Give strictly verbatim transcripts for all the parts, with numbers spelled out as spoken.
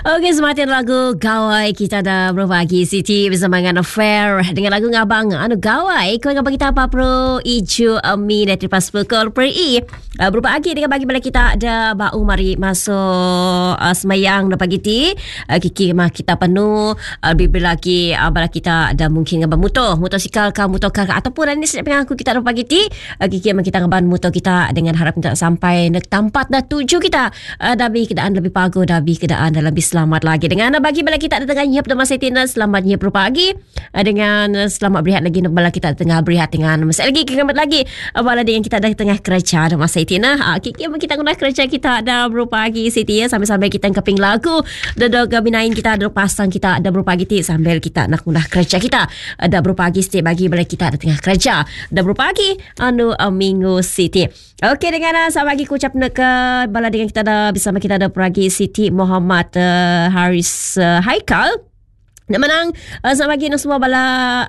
Okey, sematin lagu Gawai kita dah berbagi Siti bersama dengan Affair dengan lagu ngabang anu Gawai kau ngabang kita apa pro ijo amin dari pas pukul per i uh, berbagi dengan bagi balik kita ada bau mari masuk uh, semayang dah pagi ti uh, kiki mah kita penuh uh, lebih lagi uh, bala kita ada mungkin ngabang motor motosikal ka motorkar ataupun ini sedap pengaku kita dah pagi ti uh, kiki mah kita ngabang motor kita dengan harap kita sampai nak tempat dah tuju kita uh, dah bi keadaan lebih pagu dah bi keadaan lebih selamat lagi dengan bagi bala kita ada tengah nyiap masa tina selamat nyiap pagi dengan selamat berehat lagi bala kita tengah berehat dengan masih lagi kegamat lagi bala dengan kita ada tengah kerja ada masa tina ha kiki kita guna kerja kita ada pagi Siti ya sambil-sambil kita keping lagu dodok gabinain kita ada pasang kita ada pagi ti sambil kita nak guna kerja kita ada pagi setiap bagi bala kita ada tengah kerja ada pagi anu uh, minggu Siti. Okey dengan uh, sama lagi ucap nak ke bala dengan kita ada bersama kita ada pagi Siti Muhammad uh, Haris uh, Haikal nak menang uh, selamat pagi semua bala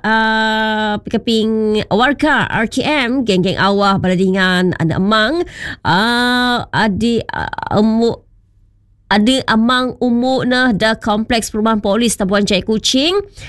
uh, keping warga R K M geng-geng awah bala dengan ada emang uh, adi uh, umu ada amang umur nah dah kompleks perumahan polis Tabuan Jaya Kuching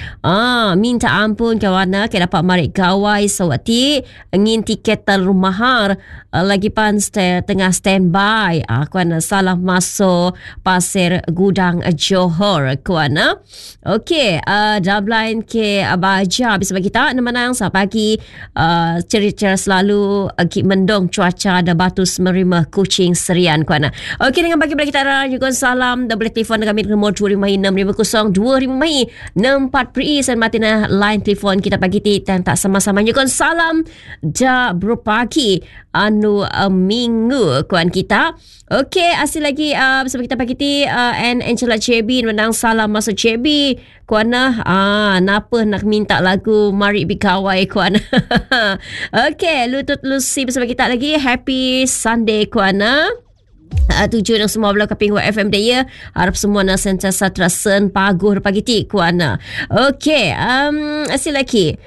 ah minta ampun kawan ke dapat marik gawai sawati ingin tiket termahar uh, lagi pan stay, tengah standby ah kawan salah masuk Pasir Gudang Johor kawan okey uh, deadline ke abaja bisa bagi kita menang sa pagi uh, cerita selalu uh, mendong cuaca ada batu menerima Kuching Serian kawan okey dengan bagi bagi kita juga salam dah boleh telefon dengan kami nombor dua lima enam lima kosong dua lima enam empat pri dan matina line telefon kita pagi ti dan tak sama-sama juga salam dah berpagi anu uh, minggu kawan kita. Okey asil lagi uh, bersama kita pagi ti uh, and Angela J B menang salam masuk J B kawan ah napa nak minta lagu mari bikawai kawan. Okey lutut Lucy bersama kita lagi happy Sunday kawan. Uh, tujuh dan semua belah kaping F M dia harap semua nak sentiasa terasen paguh pagi ti kuana. Okey um asil lagi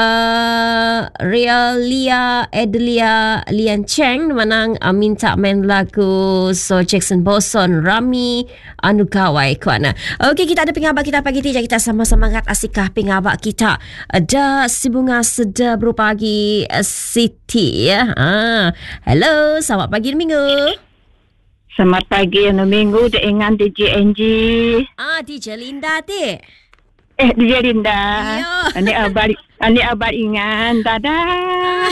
uh, Realia Edlia Lian Cheng menang uh, minta main lagu So Jackson Boson Rami anu kawai kuana. Okey kita ada pengabak kita pagi ti kita sama-sama ngat asikah pengabak kita ada si bunga sedar berpagi uh, Siti ya. Ah hello selamat pagi minggu. Selamat pagi, anu minggu dengan D J N G. Ah, D J Linda ti. Eh, D J Linda. Yo. Ani abar, ani abar ingan, dadah.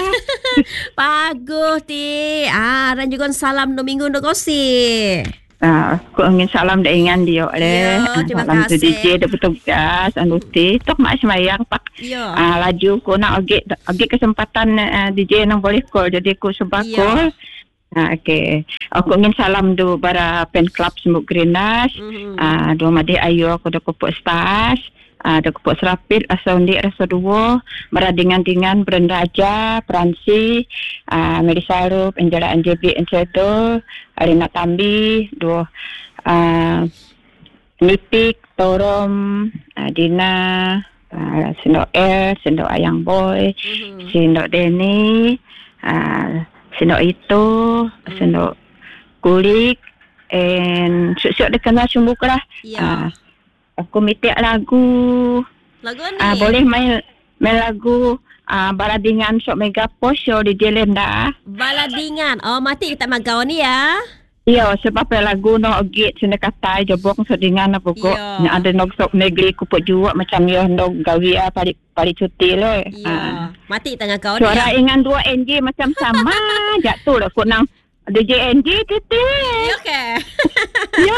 Paguh ti. Ah, dan juga salam no minggu no kosi. Ah, aku ingin salam dah ingan dia oleh. Yo, terima salam kasih. tu D J dah bertugas, anu ti. Tok mak semayang pak. Yo. Ah, laju ko nak agi agi kesempatan uh, D J nang boleh call jadi aku sebab call. Ah, okay. Aku ingin salam do para pen club semua Grenache. Mm-hmm. Ah, do madi ayu aku do kupuk stas. Ah, do kupuk serapit rasa undi rasa dua. Meradingan-dingan Brenda Aja, Pransi, ah, Melissa Rup, Angela Anjebi, Encedo, Arina Tambi, do ah, Nipik, Torom, ah, Dina, ah, Sindok Air, Sindok Ayang Boy, mm-hmm. Sindok Denny, ah, sendok itu, hmm. sendok kulit, and syuk-syuk dia kenal cumbuk lah. Ya. Uh, aku minta lagu. Lagu ni? Uh, boleh main main lagu uh, Baladingan Sok Mega Post show di Jelenda. Baladingan. Oh, mati kita magau ni ya. Iya, sebab lagu no git sini katai jebok sedingan apa kok. Nya ada nog sok negeri kupuk juak macam yo nog gawi a pari pari cuti lo. Iya. Uh. Mati tengah kau ni. Suara ya. ingan dua N G macam sama. Jatuh lah kok nang D J N G titik. Ya ke? Ya.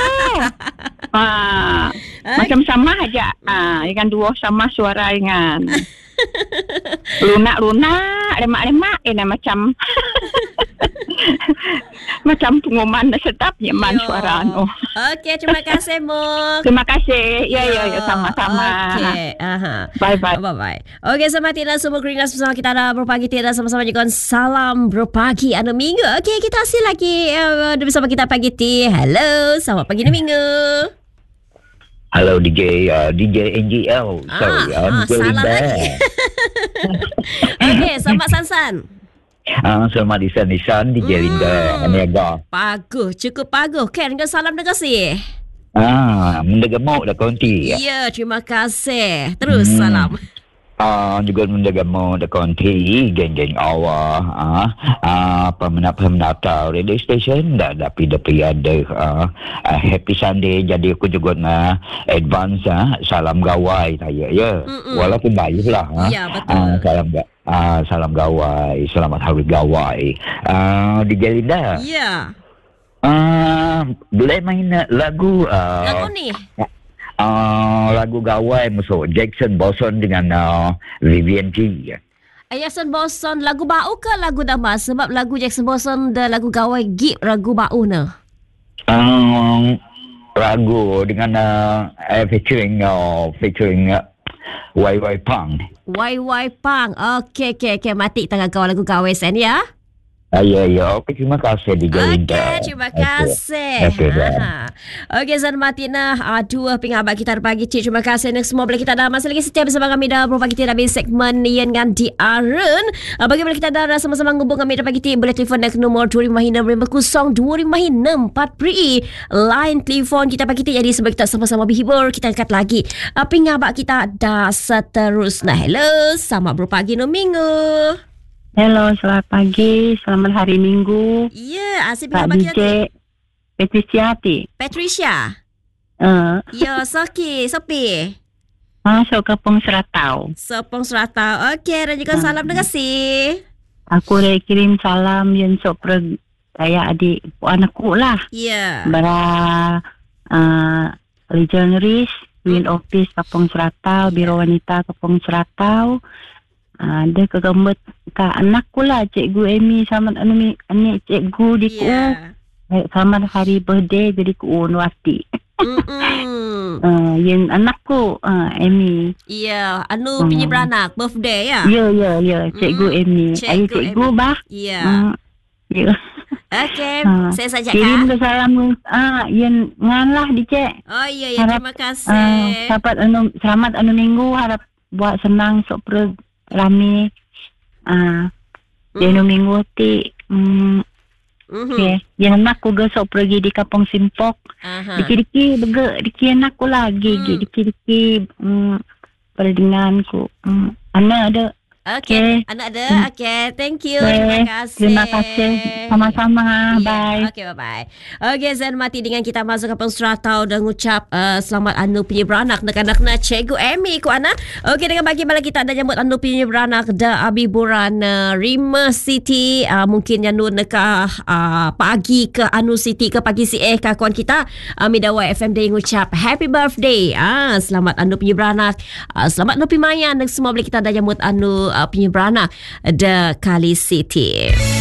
Ah, okay. Macam sama aja. Ah, ingan dua sama suara ingan. Lunak-lunak, lemak-lemak ini macam macam pengumuman sedap nyaman suara anu. Okey, terima kasih Muk. Terima kasih. Ya ya ya sama-sama. Okey. Aha. Bye bye. Bye bye. Okey, selamat tidak semua Grenache bersama kita ada berpagi tidak sama-sama juga salam berpagi anu minggu. Okey, kita hasil lagi uh, bersama kita pagi ti. Hello, selamat pagi anu minggu. Hello D J uh, D J N G L. Sorry, ah, I'm ah, going salah back. lagi. Okey, selamat Sansan. Ah, selamat Nisan-Nisan di Jerinda, Hmm. Niaga. Paguh, cukup paguh. Ken, dengan salam dengan kasih. Ah, Menda Gemuk dah konti. Ya, terima kasih. Terus Hmm. salam. Ah, juga Menda Gemuk dah konti. Geng-geng awal. Ah, ah, pemenat-pemenat radio station dah tapi dah pergi ada. Ah, ah, happy Sunday. Jadi aku juga nak advance ah, salam gawai saya ya. Mm-mm. Walaupun baik lah. Ah. Ya, betul. Ah, salam ga- ah, salam gawai. Selamat Hari Gawai. Ah, di Jelinda. Ya. Ah, boleh main lagu ah, Lagu ni. Uh, lagu gawai musuh Jackson Boson dengan uh, Vivian G. Jackson Boson lagu bau ke lagu lama? Sebab lagu Jackson Boson dah lagu gawai gip lagu bau na. Um, lagu dengan uh, uh, featuring uh, featuring uh, Y Y Pang. Y Y Pang. Okey, okey, okey. Mati tengah kau lagu gawai sen ya. Ah, ya, ya. Okey, terima kasih di Jelinda. Okey, terima kasih. Okey, dah. Ha. Okey, Zan Martina. Aduh, pingabak kita pagi. Cik, terima kasih. Nak semua boleh kita dah masih lagi setia bersama kami dah berupa kita dalam segmen Ian dengan di Arun. Bagi boleh kita dah sama-sama ngubung kami dah pagi ti boleh telefon nak nombor dua lima enam kosong dua lima enam empat pri. Line telefon kita pagi ti jadi sebab kita sama-sama berhibur. Kita angkat lagi. Pingabak kita dah seterusnya. Hello, selamat berpagi no minggu. Hello, selamat pagi. Selamat hari Minggu. Ya, asyik Pak pingabak D kita. J Patricia Ti. Patricia. Uh, Ya, Soki, Sopi. masuk Kampung Seratau. Sopong Serata. Okey, dan juga salam terima kasih. Aku dah kirim salam yang sok per saya adik anakku lah. Ya. Bara uh, legionaries, Win Office Kampung Seratau, Biro Wanita Kampung Seratau. Uh, dia kegembet ke anakku lah, Cikgu Amy sama anu ni cikgu di ku. Ya. Selamat hari birthday jadi ku Nuarti. Mm-mm. Uh, yang anakku uh, Amy. Ya, anu Hmm. punya beranak birthday ya. Ya ya ya, Cikgu Mm. Amy. Cikgu Ayo cikgu Amy. bah. Ya. Uh, ya. Okey, Ha. saya saja Kirim kah? ke salam ah yang ngan lah dicek. Oh ya, ya, Harap, terima Uh, kasih. selamat anu selamat anu minggu, harap buat senang sok per rame. Ah, uh, Mm. anu minggu ti mm, Mhm. okay. Yang anakku ge sok pergi di Kampung Simpok. Aha. Diki-diki bege diki anakku lagi, Hmm. diki-diki mm, perdenganku. Mm, anak ada. Okey, Okey. anak ada. Hmm. Okey, thank you. Okay. Terima kasih. Terima kasih. Sama-sama. Ya, Bye. Okey, bye-bye. Okey, Zain mati dengan kita masuk ke Seratau dan ngucap uh, selamat anu punya beranak nak-anak na Cikgu Amy ku ana. Okey, dengan bagi bala kita ada nyambut anu punya beranak da abiburan uh, Rima City uh, mungkin yang nun ka uh, pagi ke anu City ke pagi si eh ka kawan kita uh, Midawa F M day ngucap happy birthday. Ah, selamat anu punya beranak. Uh, selamat anu pimayan dan semua boleh kita ada nyambut anu uh, punya beranak da Kali City.